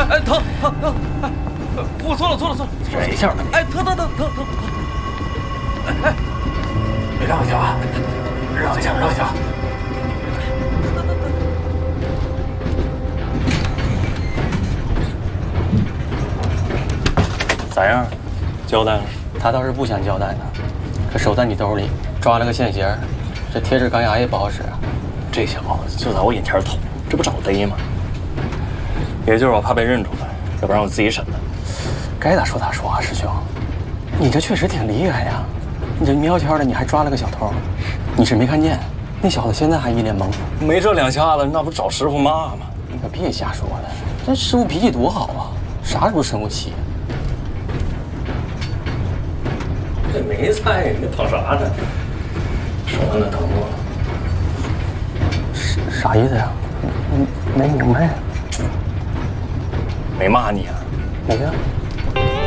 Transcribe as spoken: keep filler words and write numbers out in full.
哎哎，疼疼疼！哎，我错了错了错了， 忍一下吧你。 哎，疼疼疼疼疼！哎哎， 让一下啊，让一下让一下。咋样？交代了？ 他倒是不想交代呢，可手在你兜里，抓了个现行，这铁质钢牙也不好使啊。 这小子就在我眼前捅，这不找逮吗？也就是我怕被认出来，要不然我自己审的。 该咋说咋说啊，师兄，你这确实挺厉害呀！你这苗条的，你还抓了个小偷，你是没看见？那小子现在还一脸懵。 没这两下子，那不找师傅骂吗？ 你可别瞎说了，这师傅脾气多好啊，啥时候生过气？ 这没菜，你跑啥呢？手上那疼吗？ 啥啥意思呀？没没明白。 没骂你啊？ 哪个？